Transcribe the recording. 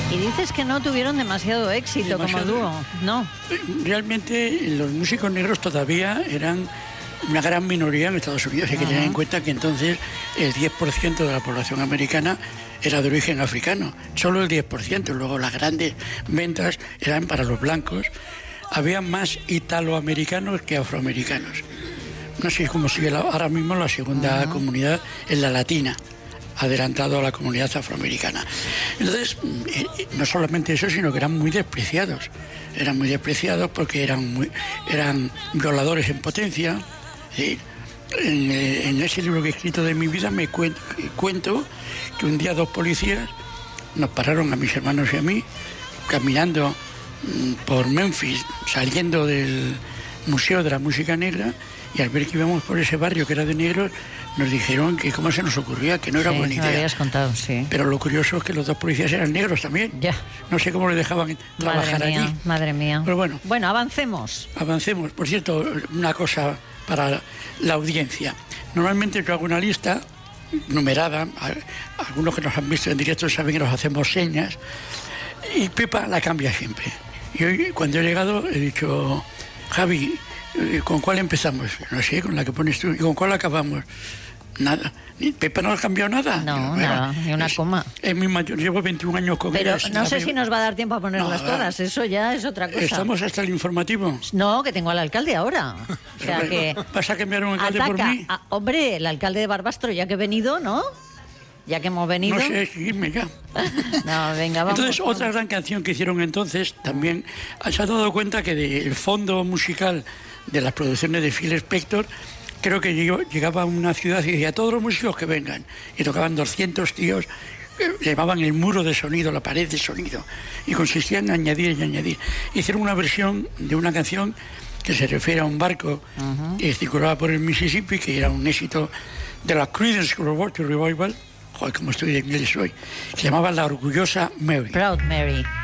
Y dices que no tuvieron demasiado éxito como dúo, ¿no? Realmente los músicos negros todavía eran una gran minoría en Estados Unidos. Hay que tener en cuenta que entonces el 10% de la población americana era de origen africano, solo el 10%. Luego las grandes ventas eran para los blancos. Había más italoamericanos que afroamericanos. No sé cómo sigue ahora mismo la segunda comunidad, es la latina, adelantado a la comunidad afroamericana. Entonces, no solamente eso, sino que eran muy despreciados. Eran muy despreciados porque eran violadores en potencia. ¿Sí? En ese libro que he escrito de mi vida me cuento que un día 2 policías nos pararon a mis hermanos y a mí, caminando por Memphis, saliendo del Museo de la Música Negra, y al ver que íbamos por ese barrio que era de negros, nos dijeron que cómo se nos ocurría, que no era buena idea. Me habías contado, sí. Pero lo curioso es que los 2 policías eran negros también. Ya. No sé cómo le dejaban trabajar allí. Madre mía. Pero bueno. Bueno, avancemos. Avancemos. Por cierto, una cosa para la audiencia. Normalmente yo hago una lista numerada. Algunos que nos han visto en directo saben que nos hacemos señas. Y Pepa la cambia siempre. Y hoy, cuando he llegado, he dicho, Javi, ¿con cuál empezamos? No sé, con la que pones tú. ¿Y con cuál acabamos? Nada. Pepa no ha cambiado nada. No, nada, ni una coma. Es mi mayor, llevo 21 años con ella. Pero no sé si nos va a dar tiempo a ponerlas todas, eso ya es otra cosa. ¿Estamos hasta el informativo? No, que tengo al alcalde ahora. O sea que... ¿Vas a cambiar un alcalde por mí? Hombre, el alcalde de Barbastro, ya que he venido, ¿no? Ya que hemos venido... No sé, seguirme ya. No, venga, vamos. Entonces, otra gran canción que hicieron entonces, también se ha dado cuenta que del fondo musical de las producciones de Phil Spector, creo que llegaba a una ciudad y decía, todos los músicos que vengan. Y tocaban 200 tíos, llevaban el muro de sonido, la pared de sonido, y consistía en añadir y añadir. Hicieron una versión de una canción que se refiere a un barco que circulaba por el Mississippi, que era un éxito de la Creedence Clearwater Revival. Joder, como estoy de inglés hoy. Se llamaba La Orgullosa Mary. Proud Mary.